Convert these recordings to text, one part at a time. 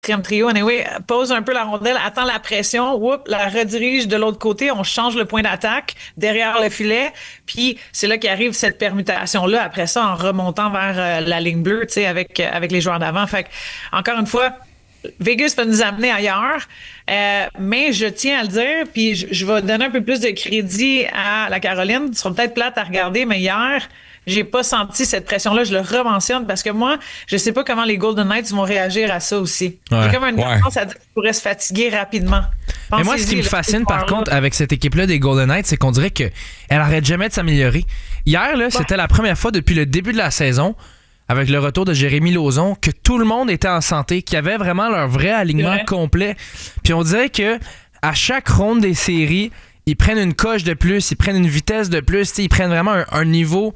quatrième trio, anyway, pose un peu la rondelle, attend la pression, la redirige de l'autre côté, on change le point d'attaque derrière le filet, puis c'est là qu'arrive cette permutation-là, après ça, en remontant vers la ligne bleue, tu sais, avec les joueurs d'avant. Fait que, encore une fois, Vegas peut nous amener ailleurs, mais je tiens à le dire, puis je vais donner un peu plus de crédit à la Caroline. Ils seront peut-être plates à regarder, mais hier, j'ai pas senti cette pression-là. Je le rementionne parce que moi, je sais pas comment les Golden Knights vont réagir à ça aussi. Ouais. J'ai comme une tendance à dire qu'ils pourraient se fatiguer rapidement. Mais moi, ce qui me fascine, par contre, avec cette équipe-là des Golden Knights, c'est qu'on dirait qu'elle arrête jamais de s'améliorer. Hier, là, c'était la première fois depuis le début de la saison, avec le retour de Jérémy Lauzon, que tout le monde était en santé, qu'il y avait vraiment leur vrai alignement complet. Puis on dirait que à chaque ronde des séries, ils prennent une coche de plus, ils prennent une vitesse de plus, ils prennent vraiment un niveau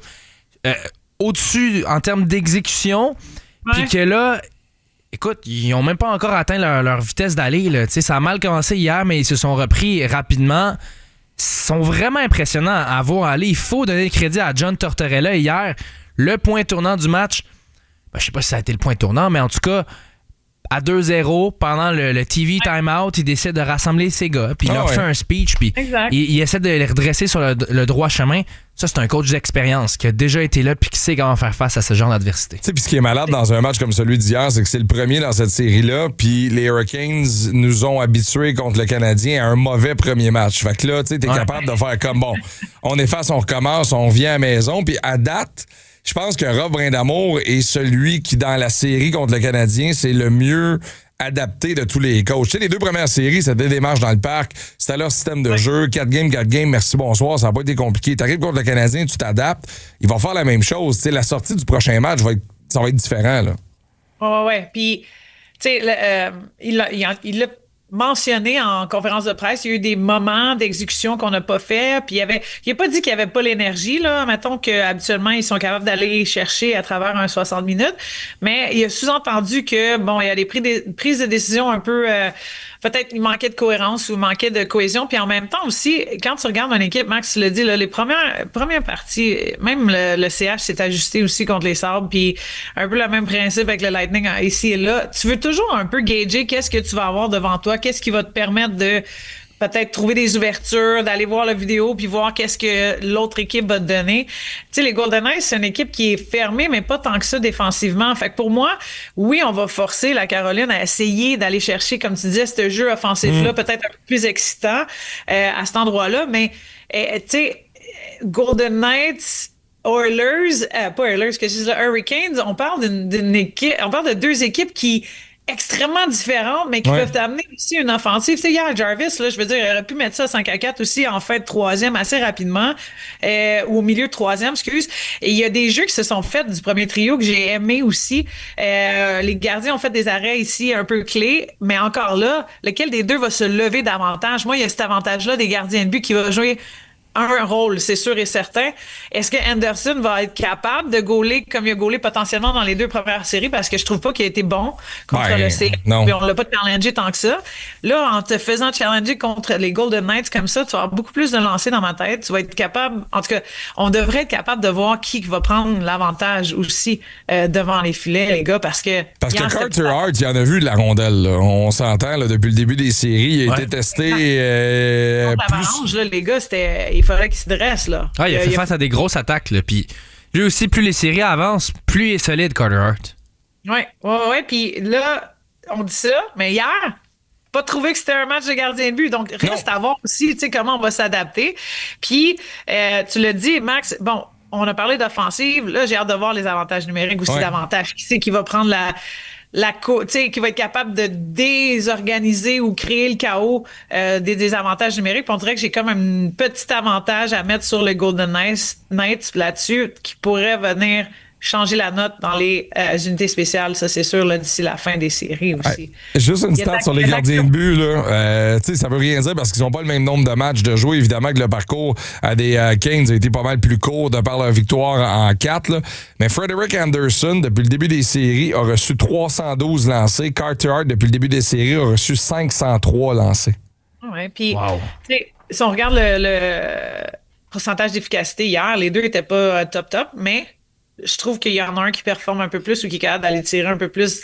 au-dessus en termes d'exécution. Puis que là, écoute, ils n'ont même pas encore atteint leur vitesse d'aller. Là. Ça a mal commencé hier, mais ils se sont repris rapidement. Ils sont vraiment impressionnants à voir aller. Il faut donner le crédit à John Tortorella hier. Le point tournant du match, je sais pas si ça a été le point tournant, mais en tout cas, à 2-0, pendant le TV timeout, il décide de rassembler ses gars, puis il leur fait un speech, puis il essaie de les redresser sur le droit chemin. Ça, c'est un coach d'expérience qui a déjà été là puis qui sait comment faire face à ce genre d'adversité. Tu sais, puis ce qui est malade dans un match comme celui d'hier, c'est que c'est le premier dans cette série-là, puis les Hurricanes nous ont habitués contre le Canadien à un mauvais premier match. Fait que là, tu sais, t'es capable de faire comme, bon, on efface, on recommence, on vient à la maison, puis à date, je pense que Rob Brindamour est celui qui, dans la série contre le Canadien, c'est le mieux adapté de tous les coachs. Tu sais, les deux premières séries, c'était des matchs dans le parc, c'était leur système de jeu, 4 games, merci, bonsoir, ça n'a pas été compliqué. T'arrives contre le Canadien, tu t'adaptes, ils vont faire la même chose. Tu sais, la sortie du prochain match, ça va être différent, là. Ouais. Puis, tu sais, il l'a mentionné en conférence de presse, il y a eu des moments d'exécution qu'on n'a pas fait, puis il a pas dit qu'il n'y avait pas l'énergie, là, mettons qu'habituellement, ils sont capables d'aller chercher à travers un 60 minutes, mais il a sous-entendu que, bon, il y a des prises de décision un peu, peut-être il manquait de cohérence ou il manquait de cohésion, puis en même temps aussi, quand tu regardes une équipe, Max, tu l'as dit, là, les premières parties, même le CH s'est ajusté aussi contre les Sabres, puis un peu le même principe avec le Lightning ici et là. Tu veux toujours un peu gager qu'est-ce que tu vas avoir devant toi, qu'est-ce qui va te permettre de peut-être trouver des ouvertures, d'aller voir la vidéo puis voir qu'est-ce que l'autre équipe va te donner. Tu sais, les Golden Knights, c'est une équipe qui est fermée, mais pas tant que ça défensivement. Fait que pour moi, oui, on va forcer la Caroline à essayer d'aller chercher, comme tu disais, ce jeu offensif-là, peut-être un peu plus excitant à cet endroit-là, mais tu sais, Golden Knights... Oilers, pas Oilers, que je dis là, Hurricanes, on parle d'une équipe, on parle de deux équipes qui extrêmement différentes, mais qui peuvent amener aussi une offensive. Tu sais, hier, Jarvis, là, je veux dire, il aurait pu mettre ça 5-4 aussi en fait troisième assez rapidement, ou au milieu de troisième, excuse. Et il y a des jeux qui se sont faits du premier trio que j'ai aimé aussi. Les gardiens ont fait des arrêts ici un peu clés, mais encore là, lequel des deux va se lever davantage? Moi, il y a cet avantage-là des gardiens de but qui va jouer un rôle, c'est sûr et certain. Est-ce que Anderson va être capable de gauler comme il a gaulé potentiellement dans les deux premières séries? Parce que je trouve pas qu'il a été bon contre le CF. Non. Puis on l'a pas challengé tant que ça. Là, en te faisant challenger contre les Golden Knights comme ça, tu vas avoir beaucoup plus de lancers dans ma tête. Tu vas être capable, en tout cas, on devrait être capable de voir qui va prendre l'avantage aussi devant les filets, les gars, parce que Carter Hart, il en a vu de la rondelle. Là. On s'entend là, depuis le début des séries. Il a été testé. L'avalanche, là, les gars, il fallait qu'il se dresse, là. Ah, il a fait face à des grosses attaques, là. Puis lui aussi, plus les séries avancent, plus il est solide, Carter Hart. Ouais. Puis là, on dit ça, mais hier, pas trouvé que c'était un match de gardien de but. Donc, reste à voir aussi, tu sais, comment on va s'adapter. Puis, tu l'as dit, Max, bon, on a parlé d'offensive. Là, j'ai hâte de voir les avantages numériques aussi davantage. Qui c'est qui va prendre tu sais, qui va être capable de désorganiser ou créer le chaos des désavantages numériques. Puis on dirait que j'ai comme un petit avantage à mettre sur le Golden Knights là-dessus qui pourrait venir changer la note dans les unités spéciales, ça c'est sûr, là, d'ici la fin des séries aussi. Juste une stat sur les gardiens de but, là. Ça veut rien dire parce qu'ils n'ont pas le même nombre de matchs de jouer. Évidemment que le parcours des Canes a été pas mal plus court de par leur victoire en 4. Là. Mais Frederick Anderson, depuis le début des séries, a reçu 312 lancés. Carter Hart, depuis le début des séries, a reçu 503 lancés. Oui, puis si on regarde le pourcentage d'efficacité hier, les deux n'étaient pas top, mais je trouve qu'il y en a un qui performe un peu plus ou qui est capable d'aller tirer un peu plus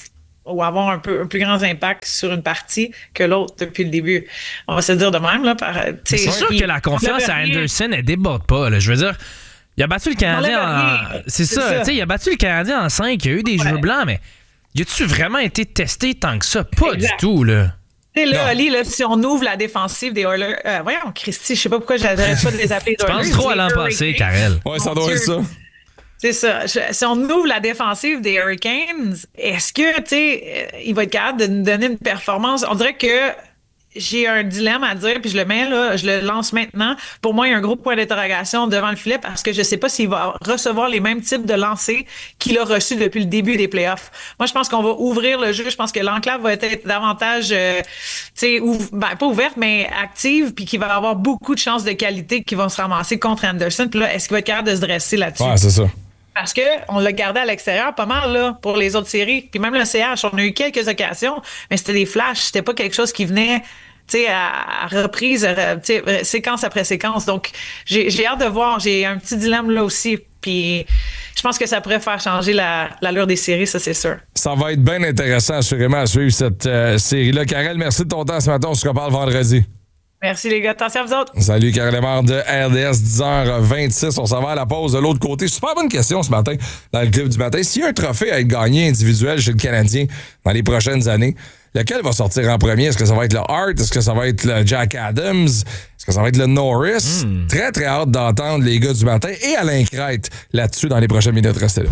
ou avoir un plus grand impact sur une partie que l'autre depuis le début. On va se dire de même. Là, c'est sûr que la confiance à Anderson, elle déborde pas. Là. Je veux dire, il a battu le Canadien C'est ça. Il a battu le Canadien en 5. Il y a eu des jeux blancs, mais y a-tu vraiment été testé tant que ça? Pas du tout, là. Tu sais, là, Ali, là, si on ouvre la défensive des Oilers... voyons, Christy, je sais pas pourquoi j'arrête pas de les appeler les Oilers. Tu penses trop à l'an passé, Karel. Ouais, ça doit être ça. C'est ça. Si on ouvre la défensive des Hurricanes, est-ce que, tu sais, il va être capable de nous donner une performance? On dirait que j'ai un dilemme à dire, puis je le mets là, je le lance maintenant. Pour moi, il y a un gros point d'interrogation devant le filet parce que je sais pas s'il va recevoir les mêmes types de lancers qu'il a reçus depuis le début des playoffs. Moi, je pense qu'on va ouvrir le jeu. Je pense que l'enclave va être davantage, tu sais, pas ouverte, mais active, puis qu'il va avoir beaucoup de chances de qualité qui vont se ramasser contre Anderson. Puis là, est-ce qu'il va être capable de se dresser là-dessus? Ouais, c'est ça. Parce que on l'a gardé à l'extérieur pas mal là pour les autres séries. Puis même le CH, on a eu quelques occasions, mais c'était des flashs. C'était pas quelque chose qui venait, tu sais, à reprise, tu sais, séquence après séquence. Donc, j'ai hâte de voir. J'ai un petit dilemme là aussi. Puis je pense que ça pourrait faire changer l'allure des séries, ça c'est sûr. Ça va être bien intéressant assurément à suivre cette série-là. Karel, merci de ton temps ce matin. On se reparle vendredi. Merci les gars. Attention à vous autres. Salut, Karel Lemar de RDS, 10h26. On s'en va à la pause de l'autre côté. Super bonne question ce matin dans le club du matin. S'il y a un trophée à être gagné individuel chez le Canadien dans les prochaines années, lequel va sortir en premier? Est-ce que ça va être le Hart? Est-ce que ça va être le Jack Adams? Est-ce que ça va être le Norris? Très, très hâte d'entendre les gars du matin et Alain Crête là-dessus dans les prochaines minutes. Restez là.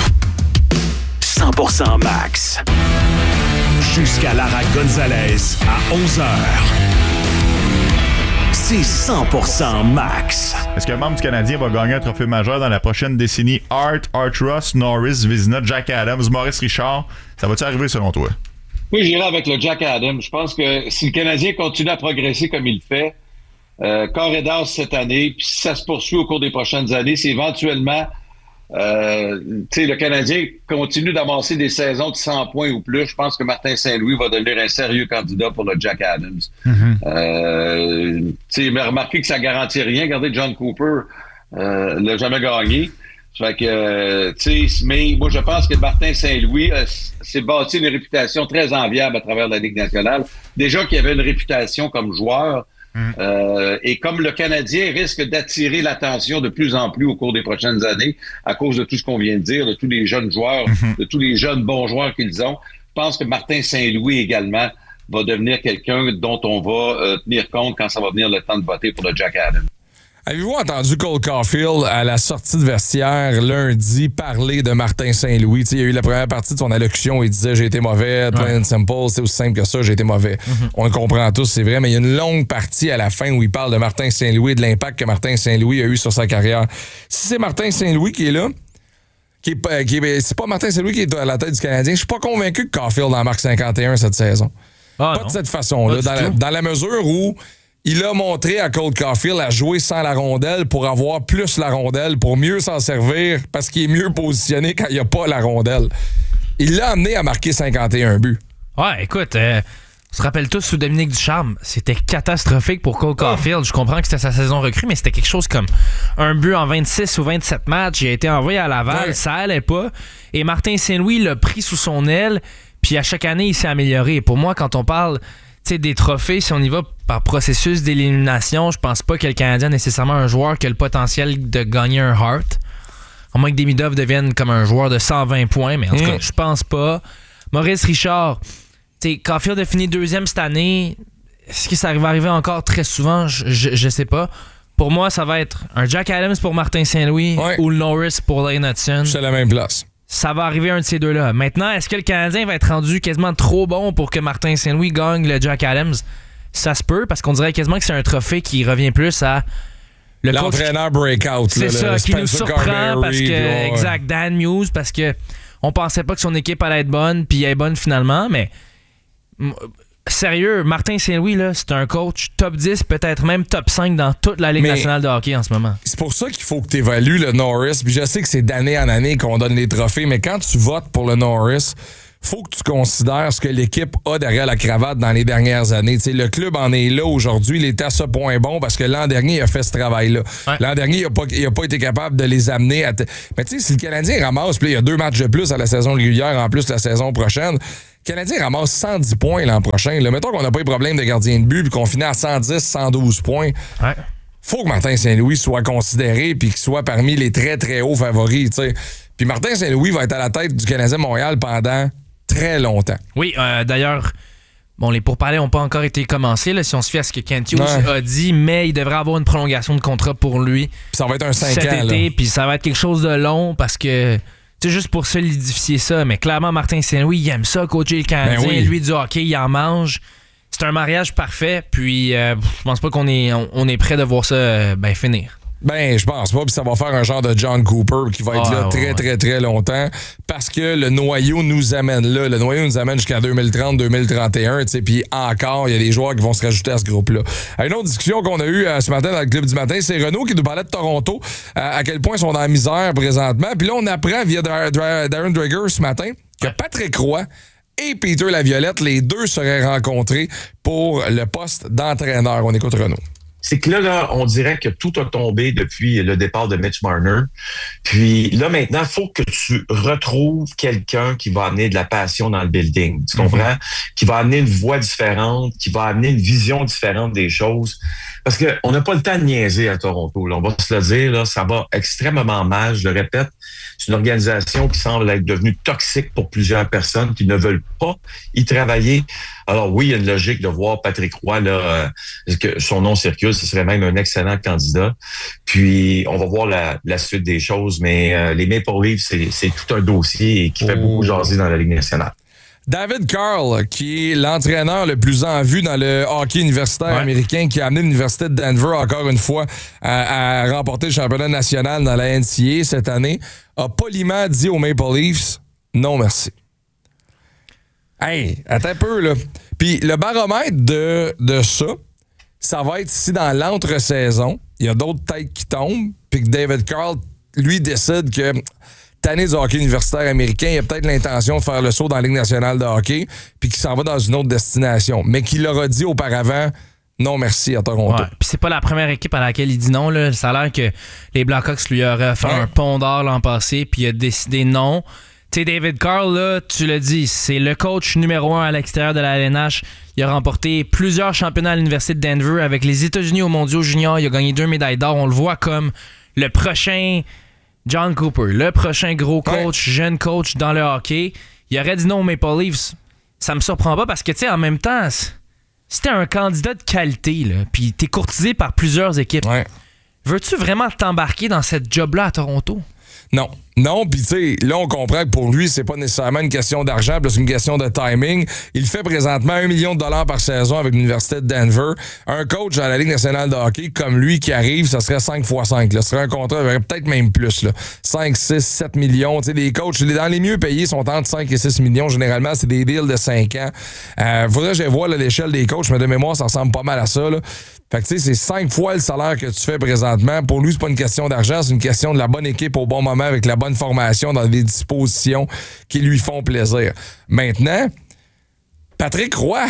100% Max. Jusqu'à Lara Gonzalez à 11h. C'est 100% Max. Est-ce qu'un membre du Canadien va gagner un trophée majeur dans la prochaine décennie? Art Ross, Norris, Vizina, Jack Adams, Maurice Richard, ça va-tu arriver selon toi? Oui, j'irai avec le Jack Adams. Je pense que si le Canadien continue à progresser comme il le fait, corps et d'as cette année, puis si ça se poursuit au cours des prochaines années, c'est éventuellement le Canadien continue d'avancer des saisons de 100 points ou plus. Je pense que Martin Saint-Louis va devenir un sérieux candidat pour le Jack Adams. Mais remarquez que ça garantit rien. Regardez, John Cooper l'a jamais gagné. Fait que, mais moi, je pense que Martin Saint-Louis s'est bâti une réputation très enviable à travers la Ligue nationale. Déjà qu'il avait une réputation comme joueur. Et comme le Canadien risque d'attirer l'attention de plus en plus au cours des prochaines années à cause de tout ce qu'on vient de dire, de tous les jeunes joueurs, de tous les jeunes bons joueurs qu'ils ont, je pense que Martin Saint-Louis également va devenir quelqu'un dont on va tenir compte quand ça va venir le temps de voter pour le Jack Adams. Avez-vous entendu Cole Caulfield à la sortie de vestiaire lundi parler de Martin Saint-Louis? T'sais, il y a eu la première partie de son allocution, il disait « j'ai été mauvais, plain and simple, c'est aussi simple que ça, j'ai été mauvais ». On le comprend tous, c'est vrai, mais il y a une longue partie à la fin où il parle de Martin Saint-Louis et de l'impact que Martin Saint-Louis a eu sur sa carrière. Si c'est Martin Saint-Louis qui est là, c'est pas Martin Saint-Louis qui est à la tête du Canadien, je suis pas convaincu que Caulfield en marque 51 cette saison. Pas de cette façon-là, dans la mesure où il a montré à Cole Caulfield à jouer sans la rondelle pour avoir plus la rondelle, pour mieux s'en servir, parce qu'il est mieux positionné quand il n'y a pas la rondelle. Il l'a amené à marquer 51 buts. Ouais, écoute, on se rappelle tous sous Dominique Ducharme, c'était catastrophique pour Cole Caulfield. Je comprends que c'était sa saison recrue, mais c'était quelque chose comme un but en 26 ou 27 matchs. Il a été envoyé à Laval, ça allait pas. Et Martin Saint-Louis l'a pris sous son aile, puis à chaque année, il s'est amélioré. Et pour moi, quand on parle des trophées, si on y va par processus d'élimination, je pense pas que le Canadien a nécessairement un joueur qui a le potentiel de gagner un Hart. À moins que Demidov devienne comme un joueur de 120 points, mais en tout cas, je pense pas. Maurice Richard, Caulfield a fini deuxième cette année. Est-ce que ça va arriver encore très souvent? Je sais pas. Pour moi, ça va être un Jack Adams pour Martin Saint-Louis ou le Norris pour Lane Hudson. C'est la même place. Ça va arriver un de ces deux-là. Maintenant, est-ce que le Canadien va être rendu quasiment trop bon pour que Martin Saint-Louis gagne le Jack Adams? Ça se peut, parce qu'on dirait quasiment que c'est un trophée qui revient plus à l'entraîneur breakout. C'est ça, qui nous surprend parce que, exact, Dan Muse, parce que on pensait pas que son équipe allait être bonne, puis elle est bonne finalement, mais sérieux, Martin Saint-Louis, là, c'est un coach top 10, peut-être même top 5 dans toute la Ligue nationale de hockey en ce moment. C'est pour ça qu'il faut que tu évalues le Norris. Puis je sais que c'est d'année en année qu'on donne les trophées, mais quand tu votes pour le Norris, faut que tu considères ce que l'équipe a derrière la cravate dans les dernières années. T'sais, le club en est là aujourd'hui. Il est à ce point bon parce que l'an dernier, il a fait ce travail-là. Ouais. L'an dernier, il a pas été capable de les amener à... Mais tu sais, si le Canadien ramasse, puis il y a 2 matchs de plus à la saison régulière, en plus la saison prochaine, le Canadien ramasse 110 points l'an prochain. Là, mettons qu'on n'a pas eu de problème de gardien de but puis qu'on finit à 110, 112 points. Ouais. Faut que Martin Saint-Louis soit considéré puis qu'il soit parmi les très, très hauts favoris. T'sais. Puis Martin Saint-Louis va être à la tête du Canadien Montréal pendant très longtemps. Oui, d'ailleurs, bon, les pourparlers n'ont pas encore été commencés, là, si on se fie à ce que Kent Hughes a dit, mais il devrait avoir une prolongation de contrat pour lui. Puis ça va être un 5 cet ans. Été, puis ça va être quelque chose de long parce que, tu sais, juste pour solidifier ça, mais clairement, Martin Saint-Louis, il aime ça, coacher le Canadien. Ben oui. Lui, du hockey, il en mange. C'est un mariage parfait, puis je pense pas qu'on est prêt de voir ça finir. Ben, je pense pas, puis ça va faire un genre de John Cooper qui va être là très, très longtemps parce que le noyau nous amène là. Le noyau nous amène jusqu'à 2030-2031, tu sais, puis encore, il y a des joueurs qui vont se rajouter à ce groupe-là. Une autre discussion qu'on a eue ce matin dans le club du matin, c'est Renaud qui nous parlait de Toronto, à quel point ils sont dans la misère présentement. Puis là, on apprend via Darren Dreger ce matin que Patrick Roy et Peter Laviolette, les deux seraient rencontrés pour le poste d'entraîneur. On écoute Renaud. C'est que là, on dirait que tout a tombé depuis le départ de Mitch Marner. Puis là, maintenant, il faut que tu retrouves quelqu'un qui va amener de la passion dans le building. Tu comprends? Qui va amener une voix différente, qui va amener une vision différente des choses. Parce que on n'a pas le temps de niaiser à Toronto. Là. On va se le dire, là, ça va extrêmement mal. Je le répète, c'est une organisation qui semble être devenue toxique pour plusieurs personnes qui ne veulent pas y travailler. Alors oui, il y a une logique de voir Patrick Roy, là, que son nom circule, ce serait même un excellent candidat. Puis on va voir la suite des choses, mais les Maple Leafs, c'est tout un dossier qui fait beaucoup jaser dans la Ligue nationale. David Carl, qui est l'entraîneur le plus en vue dans le hockey universitaire américain, qui a amené l'Université de Denver encore une fois à remporter le championnat national dans la NCAA cette année, a poliment dit aux Maple Leafs « Non, merci ». Hey, attends un peu, là. Puis le baromètre de ça va être si dans l'entre-saison, il y a d'autres têtes qui tombent, puis que David Carl, lui, décide que tanné du hockey universitaire américain, il a peut-être l'intention de faire le saut dans la Ligue nationale de hockey, puis qu'il s'en va dans une autre destination. Mais qu'il l'aura dit auparavant, non merci à Toronto. Ouais, puis c'est pas la première équipe à laquelle il dit non. Là. Ça a l'air que les Blackhawks lui auraient fait un pont d'or l'an passé, puis il a décidé non. Tu sais, David Carl, là, tu l'as dit, c'est le coach numéro 1 à l'extérieur de la LNH. Il a remporté plusieurs championnats à l'Université de Denver avec les États-Unis aux mondiaux juniors. Il a gagné 2 médailles d'or. On le voit comme le prochain John Cooper, le prochain gros coach, jeune coach dans le hockey. Il aurait dit non aux Maple Leafs. Ça me surprend pas parce que, tu sais, en même temps, si t'es un candidat de qualité, là, puis t'es courtisé par plusieurs équipes, veux-tu vraiment t'embarquer dans cette job-là à Toronto? Non. Non, puis tu sais, là, on comprend que pour lui, c'est pas nécessairement une question d'argent, c'est une question de timing. Il fait présentement $1 million par saison avec l'Université de Denver. Un coach dans la Ligue nationale de hockey comme lui qui arrive, ça serait 5 x 5. Là. Ce serait un contrat, peut-être même plus. Là. 5, 6, 7 millions. Tu sais, des coachs, dans les mieux payés, sont entre 5 et 6 millions. Généralement, c'est des deals de 5 ans. Faudrait que je vois l'échelle des coachs, mais de mémoire, ça ressemble pas mal à ça. Là. Fait que tu sais, c'est 5 fois le salaire que tu fais présentement. Pour lui, c'est pas une question d'argent, c'est une question de la bonne équipe au bon moment avec la bonne formation dans des dispositions qui lui font plaisir. Maintenant, Patrick Roy,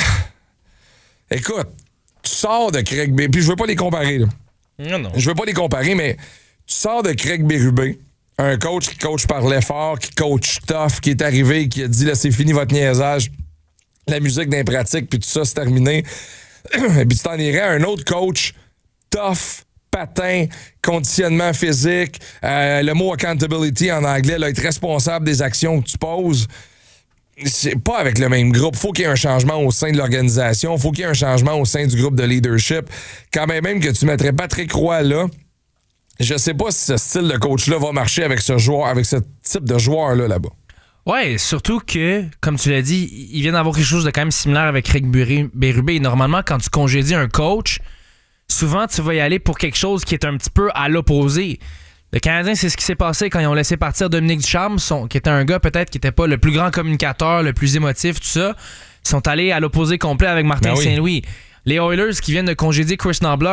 écoute, tu sors de Craig Berube, puis je veux pas les comparer. Là. Non. Je veux pas les comparer, mais tu sors de Craig Berube, un coach qui coach par l'effort, qui coach tough, qui est arrivé, qui a dit là, c'est fini votre niaisage, la musique d'un pratique, puis tout ça, c'est terminé. Et puis tu t'en irais à un autre coach tough, patin, conditionnement physique, le mot accountability en anglais, là, être responsable des actions que tu poses. C'est pas avec le même groupe. Faut qu'il y ait un changement au sein de l'organisation. Faut qu'il y ait un changement au sein du groupe de leadership. Quand même que tu mettrais Patrick Roy là, je sais pas si ce style de coach-là va marcher avec ce joueur, avec ce type de joueur-là là-bas. Ouais, surtout que, comme tu l'as dit, il vient d'avoir quelque chose de quand même similaire avec Craig Berube. Et normalement, quand tu congédies un coach, souvent, tu vas y aller pour quelque chose qui est un petit peu à l'opposé. Le Canadien, c'est ce qui s'est passé quand ils ont laissé partir Dominique Ducharme, qui était un gars peut-être qui n'était pas le plus grand communicateur, le plus émotif, tout ça. Ils sont allés à l'opposé complet avec Martin Saint-Louis. Les Oilers qui viennent de congédier Chris Knoblauch,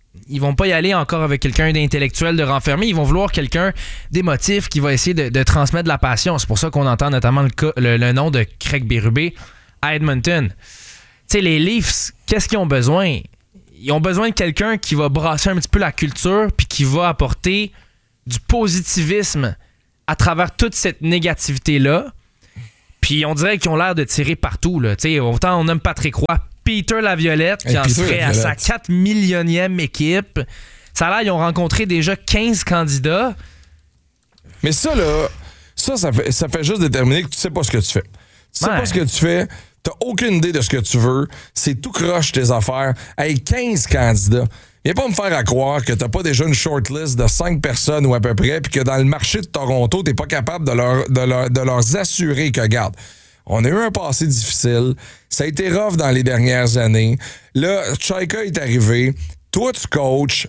Ils vont pas y aller encore avec quelqu'un d'intellectuel, de renfermé. Ils vont vouloir quelqu'un d'émotif qui va essayer de transmettre de la passion. C'est pour ça qu'on entend notamment le nom de Craig Berube à Edmonton. Tu sais, les Leafs, qu'est-ce qu'ils ont besoin? Ils ont besoin de quelqu'un qui va brasser un petit peu la culture puis qui va apporter du positivisme à travers toute cette négativité-là. Puis on dirait qu'ils ont l'air de tirer partout. Là. Autant on aime Patrick Roy, Peter Laviolette, qui en serait à sa 4 millionième équipe. Ça a l'air, ils ont rencontré déjà 15 candidats. Mais ça, là, ça fait juste déterminer que tu sais pas ce que tu fais. Tu sais pas ce que tu fais, t'as aucune idée de ce que tu veux, c'est tout croche tes affaires. Hey, 15 candidats. Viens pas me faire à croire que t'as pas déjà une shortlist de 5 personnes ou à peu près, puis que dans le marché de Toronto, t'es pas capable de leur assurer que, regarde, on a eu un passé difficile, ça a été rough dans les dernières années. Là, Chaika est arrivé, toi tu coaches,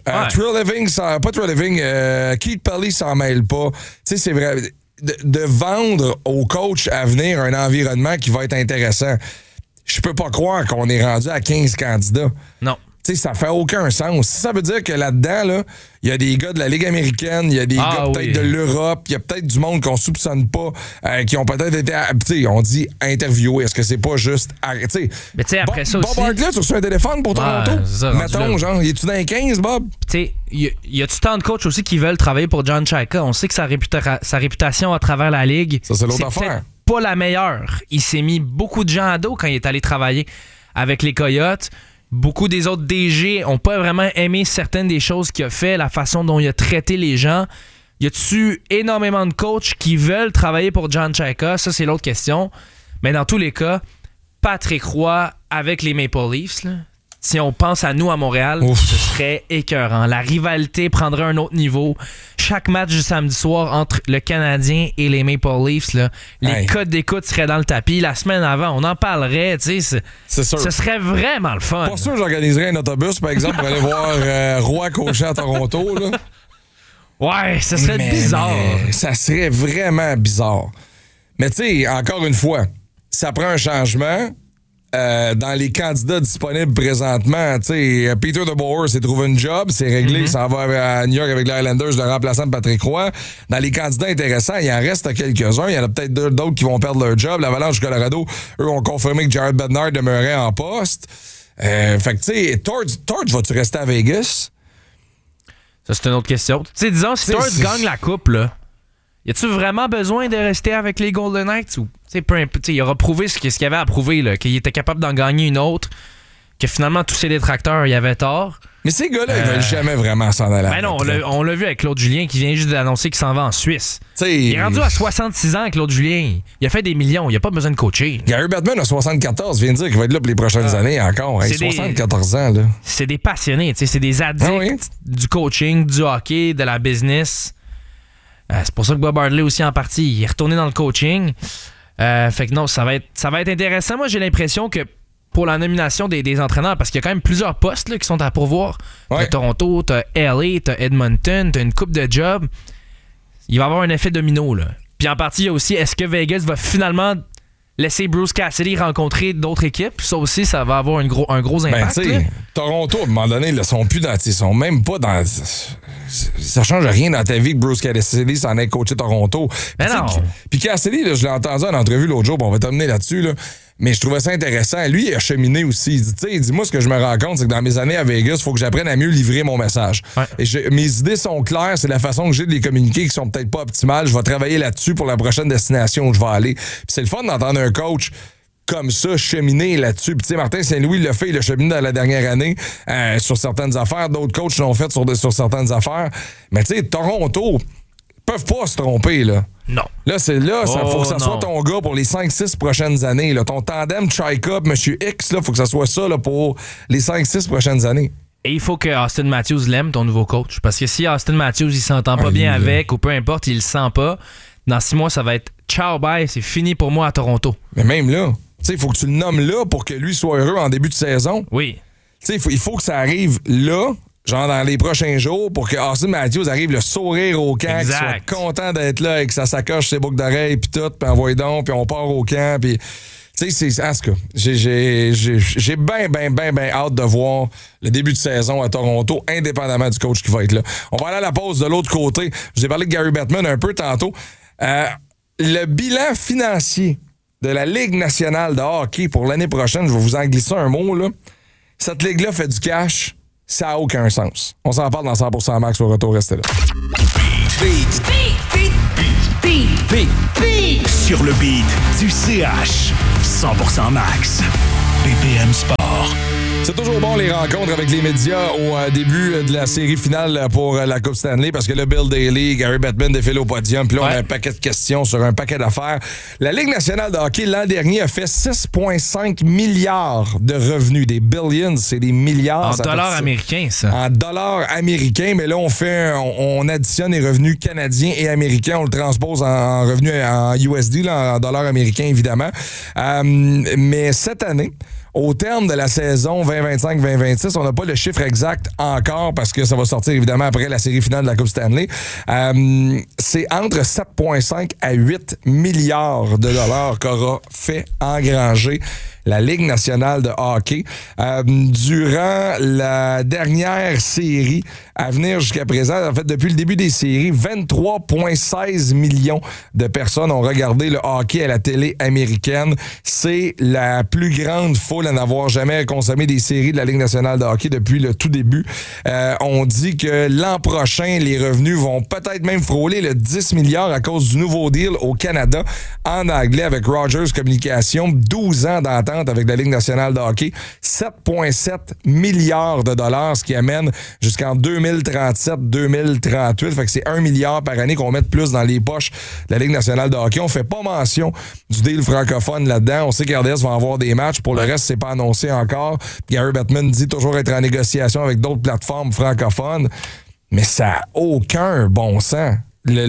Keith Pelly s'en mêle pas. Tu sais, c'est vrai, de vendre au coach à venir un environnement qui va être intéressant. Je peux pas croire qu'on est rendu à 15 candidats. Non. Tu sais, ça fait aucun sens. Ça veut dire que là-dedans, là, il y a des gars de la Ligue américaine, il y a des gars peut-être de l'Europe, il y a peut-être du monde qu'on soupçonne pas, qui ont peut-être été, tu sais, on dit interviewés. Est-ce que c'est pas juste, tu sais. Mais tu sais, après ça aussi. Bob Hartley, tu reçois un téléphone pour Toronto? Mettons, genre, es-tu dans les 15, Bob? Tu sais, y a-tu tant de coachs aussi qui veulent travailler pour John Chaika? On sait que sa réputation à travers la Ligue, ça, c'est l'autre affaire. Pas la meilleure. Il s'est mis beaucoup de gens à dos quand il est allé travailler avec les Coyotes. Beaucoup des autres DG n'ont pas vraiment aimé certaines des choses qu'il a fait, la façon dont il a traité les gens. Y a-tu énormément de coachs qui veulent travailler pour John Chaika? Ça, c'est l'autre question. Mais dans tous les cas, Patrick Roy avec les Maple Leafs, là, si on pense à nous à Montréal, ce serait écœurant. La rivalité prendrait un autre niveau. Chaque match du samedi soir entre le Canadien et les Maple Leafs, là, les codes d'écoute seraient dans le tapis. La semaine avant, on en parlerait. C'est sûr. Ce serait vraiment le fun. Pas sûr que j'organiserais un autobus, par exemple, pour aller voir Roy coacher à Toronto. Là. Ouais, ça serait bizarre. Ça serait vraiment bizarre. Mais tu sais, encore une fois, ça prend un changement. Dans les candidats disponibles présentement, tu sais, Peter DeBoer s'est trouvé une job, c'est réglé, il s'en va à New York avec les Islanders, le remplaçant de Patrick Roy. Dans les candidats intéressants, il en reste quelques-uns. Il y en a peut-être d'autres qui vont perdre leur job. L'Avalanche du Colorado, eux, ont confirmé que Jared Bednar demeurait en poste. Fait que, tu sais, Torch, vas-tu rester à Vegas? Ça, c'est une autre question. Tu sais, disons, si Torch gagne la coupe, là, y a-tu vraiment besoin de rester avec les Golden Knights ou il aura prouvé ce qu'il avait à prouver, là, qu'il était capable d'en gagner une autre, que finalement tous ses détracteurs y avaient tort. Mais ces gars-là, ils veulent jamais vraiment s'en aller. Ben non, on l'a vu avec Claude Julien qui vient juste d'annoncer qu'il s'en va en Suisse. Il est rendu à 66 ans, Claude Julien. Il a fait des millions, il a pas besoin de coacher. Gary Bettman a 74, vient de dire qu'il va être là pour les prochaines années encore. 74 ans, là. C'est des passionnés, c'est des addicts du coaching, du hockey, de la business. C'est pour ça que Bob Hartley aussi en partie, il est retourné dans le coaching. Fait que non, ça va être intéressant. Moi, j'ai l'impression que pour la nomination des entraîneurs, parce qu'il y a quand même plusieurs postes là, qui sont à pourvoir. T'as Toronto, t'as LA, t'as Edmonton, t'as une coupe de jobs. Il va y avoir un effet domino. Là. Puis en partie, il y a aussi, est-ce que Vegas va finalement laisser Bruce Cassidy rencontrer d'autres équipes? Ça aussi, ça va avoir un gros impact. Ben, Toronto, à un moment donné, ils sont plus dans. Ils sont même pas dans. Ça change rien dans ta vie que Bruce Cassidy s'en ait coaché Toronto. Mais non. Puis Cassidy, là, je l'ai entendu en entrevue l'autre jour, on va terminer là-dessus. Là. Mais je trouvais ça intéressant. Lui, il a cheminé aussi. Il dit, moi, ce que je me rends compte, c'est que dans mes années à Vegas, il faut que j'apprenne à mieux livrer mon message. Ouais. Et mes idées sont claires. C'est la façon que j'ai de les communiquer qui sont peut-être pas optimales. Je vais travailler là-dessus pour la prochaine destination où je vais aller. Puis c'est le fun d'entendre un coach comme ça cheminer là-dessus. Puis tu sais, Martin Saint-Louis l'a fait, il a cheminé dans la dernière année sur certaines affaires. D'autres coachs l'ont fait sur certaines affaires. Mais tu sais, Toronto peuvent pas se tromper, là. Non. Là, faut que ça soit ton gars pour les 5-6 prochaines années. Là. Ton tandem Chaika, M. X, il faut que ça soit ça là, pour les 5-6 prochaines années. Et il faut que Austin Matthews l'aime, ton nouveau coach. Parce que si Austin Matthews, il s'entend pas bien avec, ou peu importe, il le sent pas, dans 6 mois, ça va être ciao, bye, c'est fini pour moi à Toronto. Mais même là, il faut que tu le nommes là pour que lui soit heureux en début de saison. Oui. Il faut que ça arrive là, genre dans les prochains jours, pour que Austin Matthews arrive le sourire au camp, qu'il soit content d'être là avec sa sacoche, ses boucles d'oreilles, puis tout, puis envoie donc, puis on part au camp, puis... Tu sais, en tout cas, j'ai bien hâte de voir le début de saison à Toronto, indépendamment du coach qui va être là. On va aller à la pause de l'autre côté. Je vous ai parlé de Gary Bettman un peu tantôt. Le bilan financier de la Ligue nationale de hockey pour l'année prochaine, je vais vous en glisser un mot, là. Cette ligue-là fait du cash, ça n'a aucun sens. On s'en parle dans 100% Max au retour, restez là. Beat. Sur le beat du CH. 100% Max. BPM Sport. C'est toujours bon les rencontres avec les médias au début de la série finale pour la Coupe Stanley parce que là, Bill Daly, Gary Bettman défile au podium. Puis là, on a un paquet de questions sur un paquet d'affaires. La Ligue nationale de hockey, l'an dernier, a fait 6,5 milliards de revenus. Des billions, c'est des milliards. En dollars américains, ça. En dollars américains, mais là, on additionne les revenus canadiens et américains. On le transpose en revenus en USD, là, en dollars américains, évidemment. Mais cette année, au terme de la saison 2025-2026, on n'a pas le chiffre exact encore parce que ça va sortir évidemment après la série finale de la Coupe Stanley. C'est entre 7,5 à 8 milliards de dollars qu'aura fait engranger la Ligue nationale de hockey. Durant la dernière série à venir jusqu'à présent, en fait, depuis le début des séries, 23,16 millions de personnes ont regardé le hockey à la télé américaine. C'est la plus grande foule à n'avoir jamais consommé des séries de la Ligue nationale de hockey depuis le tout début. On dit que l'an prochain, les revenus vont peut-être même frôler le 10 milliards à cause du nouveau deal au Canada en anglais avec Rogers Communications. 12 ans d'entente avec la Ligue nationale de hockey. 7,7 milliards de dollars, ce qui amène jusqu'en 2037-2038. Fait que c'est 1 milliard par année qu'on met de plus dans les poches de la Ligue nationale de hockey. On fait pas mention du deal francophone là-dedans. On sait qu'RDS va avoir des matchs. Pour le reste, c'est pas annoncé encore. Gary Bettman dit toujours être en négociation avec d'autres plateformes francophones. Mais ça n'a aucun bon sens. La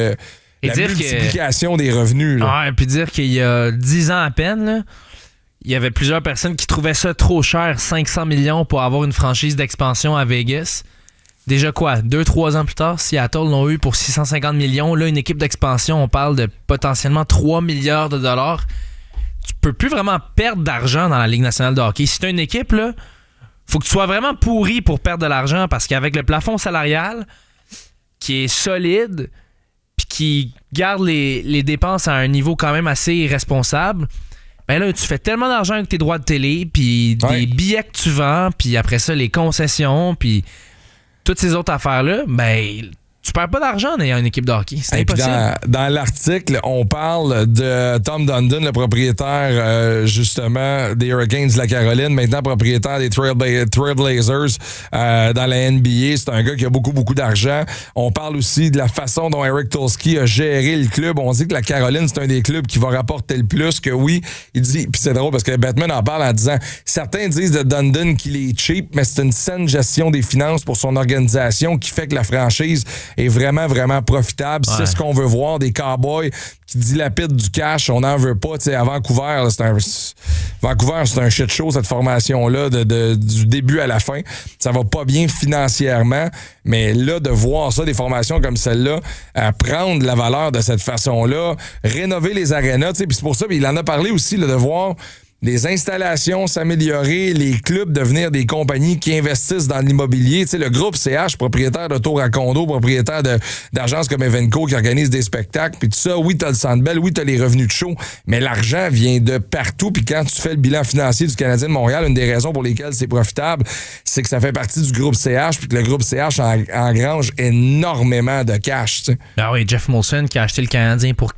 multiplication des revenus. Là. Ouais, puis dire qu'il y a 10 ans à peine, là, il y avait plusieurs personnes qui trouvaient ça trop cher, 500 millions pour avoir une franchise d'expansion à Vegas. Déjà quoi, 2-3 ans plus tard, Seattle l'ont eu pour 650 millions. Là, une équipe d'expansion, on parle de potentiellement 3 milliards de dollars. Tu peux plus vraiment perdre d'argent dans la Ligue nationale de hockey. Si tu as une équipe, là, faut que tu sois vraiment pourri pour perdre de l'argent parce qu'avec le plafond salarial qui est solide puis qui garde les dépenses à un niveau quand même assez responsable, ben là, tu fais tellement d'argent avec tes droits de télé, puis des billets que tu vends, puis après ça, les concessions, puis toutes ces autres affaires-là, ben tu perds pas d'argent en ayant une équipe de hockey. C'est impossible. Dans l'article, on parle de Tom Dundon, le propriétaire justement des Hurricanes de la Caroline, maintenant propriétaire des Trailblazers dans la NBA. C'est un gars qui a beaucoup d'argent. On parle aussi de la façon dont Eric Tulsky a géré le club. On dit que la Caroline, c'est un des clubs qui va rapporter le plus, que oui, il dit, puis c'est drôle parce que Bettman en parle en disant, certains disent de Dundon qu'il est cheap, mais c'est une saine gestion des finances pour son organisation qui fait que la franchise est vraiment profitable. Ouais. C'est ce qu'on veut voir, des Cowboys qui dilapident du cash. On n'en veut pas. T'sais, à Vancouver, Vancouver, c'est un shit show, cette formation-là, du début à la fin. Ça va pas bien financièrement, mais là, de voir ça, des formations comme celle-là, prendre la valeur de cette façon-là, rénover les arénas, puis c'est pour ça, il en a parlé aussi, là, de voir les installations s'améliorer, les clubs devenir des compagnies qui investissent dans l'immobilier. Tu sais, le groupe CH, propriétaire de tours à condo, propriétaire d'agences comme Evenco qui organisent des spectacles, puis tout ça, oui, t'as le Centre Bell, oui, t'as les revenus de show, mais l'argent vient de partout, puis quand tu fais le bilan financier du Canadien de Montréal, une des raisons pour lesquelles c'est profitable, c'est que ça fait partie du groupe CH, puis que le groupe CH engrange énormément de cash, tu sais. Ah oui, Jeff Molson qui a acheté le Canadien pour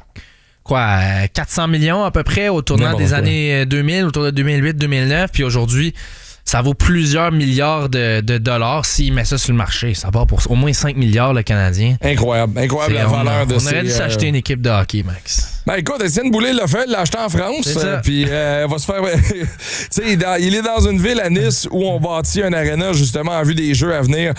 400 millions à peu près au tournant des années 2000, autour de 2008-2009, puis aujourd'hui, ça vaut plusieurs milliards de dollars s'il met ça sur le marché. Ça va pour au moins 5 milliards, le Canadien. Incroyable la valeur de ça. On aurait dû s'acheter une équipe de hockey, Max. Ben écoute, Étienne Boulay l'a fait, l'a acheté en France, puis va se faire... tu sais, il est dans une ville à Nice où on bâtit un aréna justement en vue des Jeux à venir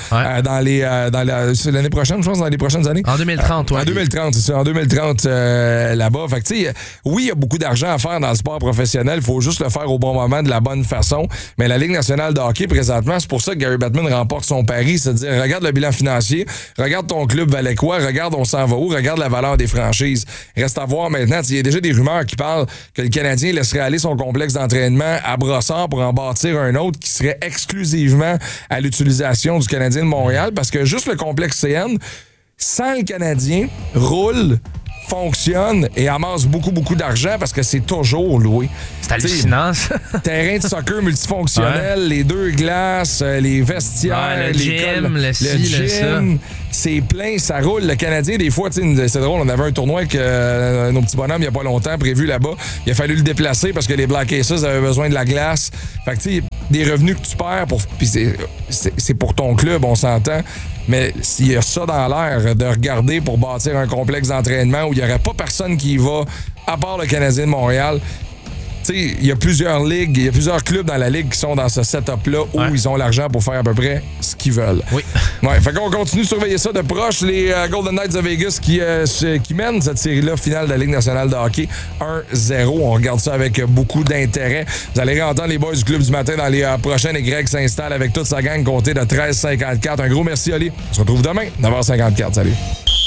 c'est l'année prochaine, je pense, dans les prochaines années. En 2030, En 2030, c'est ça, en 2030 là-bas. Fait que tu sais, oui, il y a beaucoup d'argent à faire dans le sport professionnel, il faut juste le faire au bon moment, de la bonne façon, mais la Ligue nationale de hockey présentement. C'est pour ça que Gary Bettman remporte son pari. C'est-à-dire, regarde le bilan financier, regarde ton club valait quoi, regarde on s'en va où, regarde la valeur des franchises. Reste à voir maintenant. Il y a déjà des rumeurs qui parlent que le Canadien laisserait aller son complexe d'entraînement à Brossard pour en bâtir un autre qui serait exclusivement à l'utilisation du Canadien de Montréal, parce que juste le complexe CN, sans le Canadien, roule, fonctionne et amasse beaucoup d'argent parce que c'est toujours loué. C'est hallucinant, ça. Terrain de soccer multifonctionnel, les 2 glaces, les vestiaires, le gym, le gym. C'est plein, ça roule. Le Canadien, des fois, c'est drôle, on avait un tournoi avec nos petits bonhommes il n'y a pas longtemps, prévu là-bas. Il a fallu le déplacer parce que les Black Aces avaient besoin de la glace. Fait que, tu sais, des revenus que tu perds, puis c'est pour ton club, on s'entend. Mais s'il y a ça dans l'air, de regarder pour bâtir un complexe d'entraînement où il n'y aurait pas personne qui y va, à part le Canadien de Montréal. Tu sais, il y a plusieurs ligues, il y a plusieurs clubs dans la ligue qui sont dans ce setup-là où ils ont l'argent pour faire à peu près ce qu'ils veulent. Oui. Ouais, fait qu'on continue de surveiller ça de proche. Les Golden Knights de Vegas qui mènent cette série-là, finale de la Ligue nationale de hockey, 1-0. On regarde ça avec beaucoup d'intérêt. Vous allez entendre les boys du Club du matin dans les prochaines et Greg s'installe avec toute sa gang comptée de 13h54. Un gros merci, Oli. On se retrouve demain, 9h54. Salut.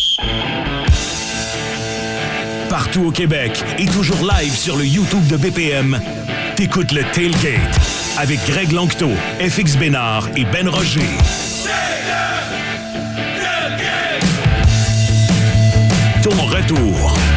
Partout au Québec et toujours live sur le YouTube de BPM, t'écoutes le Tailgate avec Greg Lanctot, FX Bénard et Ben Roger. Ton retour